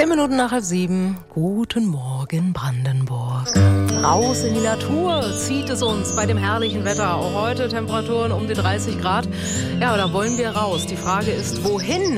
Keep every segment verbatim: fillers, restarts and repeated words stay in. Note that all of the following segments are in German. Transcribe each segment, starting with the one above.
Zehn Minuten nach halb sieben. Guten Morgen, Brandenburg. Raus in die Natur zieht es uns bei dem herrlichen Wetter. Auch heute Temperaturen um die dreißig Grad. Ja, da wollen wir raus. Die Frage ist, wohin?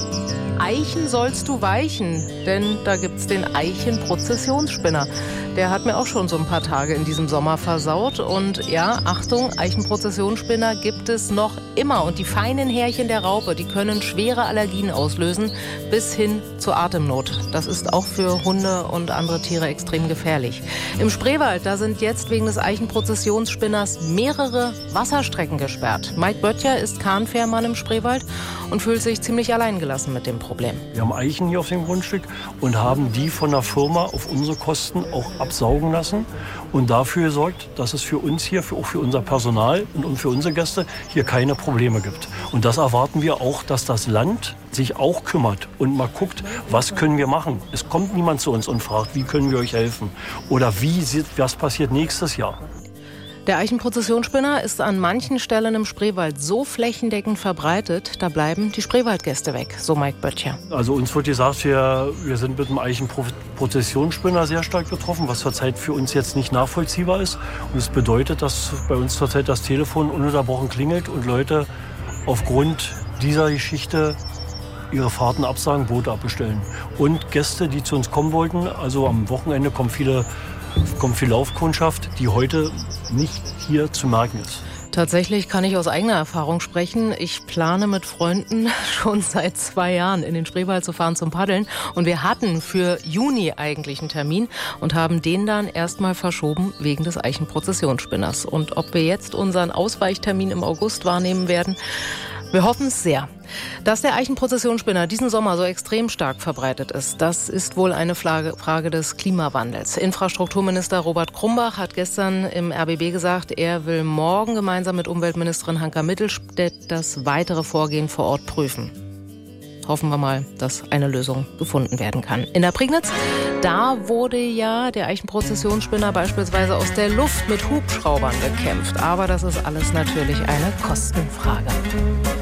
Eichen sollst du weichen, denn da gibt's den Eichenprozessionsspinner. Der hat mir auch schon so ein paar Tage in diesem Sommer versaut. Und ja, Achtung, Eichenprozessionsspinner gibt es noch immer. Und die feinen Härchen der Raupe, die können schwere Allergien auslösen, bis hin zur Atemnot. Das ist auch für Hunde und andere Tiere extrem gefährlich. Im Spreewald, da sind jetzt wegen des Eichenprozessionsspinners mehrere Wasserstrecken gesperrt. Mike Böttcher ist Kahnfährmann im Spreewald und fühlt sich ziemlich alleingelassen mit dem Problem. Wir haben Eichen hier auf dem Grundstück und haben die von der Firma auf unsere Kosten auch absaugen lassen und dafür gesorgt, dass es für uns hier, für, auch für unser Personal und für unsere Gäste hier keine Probleme gibt. Und das erwarten wir auch, dass das Land sich auch kümmert und mal guckt, was können wir machen. Es kommt niemand zu uns und fragt, wie können wir euch helfen oder wie sieht, was passiert nächstes Jahr. Der Eichenprozessionsspinner ist an manchen Stellen im Spreewald so flächendeckend verbreitet, da bleiben die Spreewaldgäste weg, so Mike Böttcher. Also uns wird gesagt, wir, wir sind mit dem Eichenprozessionsspinner sehr stark betroffen, was zurzeit für uns jetzt nicht nachvollziehbar ist. Und es bedeutet, dass bei uns zurzeit das Telefon ununterbrochen klingelt und Leute aufgrund dieser Geschichte ihre Fahrten absagen, Boote abbestellen. Und Gäste, die zu uns kommen wollten, also am Wochenende kommen viele kommt viel Laufkundschaft, die heute nicht hier zu merken ist. Tatsächlich kann ich aus eigener Erfahrung sprechen. Ich plane mit Freunden schon seit zwei Jahren in den Spreewald zu fahren zum Paddeln. Und wir hatten für Juni eigentlich einen Termin und haben den dann erstmal verschoben wegen des Eichenprozessionsspinners. Und ob wir jetzt unseren Ausweichtermin im August wahrnehmen werden, wir hoffen es sehr. Dass der Eichenprozessionsspinner diesen Sommer so extrem stark verbreitet ist, das ist wohl eine Frage des Klimawandels. Infrastrukturminister Robert Krumbach hat gestern im R B B gesagt, er will morgen gemeinsam mit Umweltministerin Hanka Mittelstädt das weitere Vorgehen vor Ort prüfen. Hoffen wir mal, dass eine Lösung gefunden werden kann. In der Prignitz, da wurde ja der Eichenprozessionsspinner beispielsweise aus der Luft mit Hubschraubern bekämpft. Aber das ist alles natürlich eine Kostenfrage.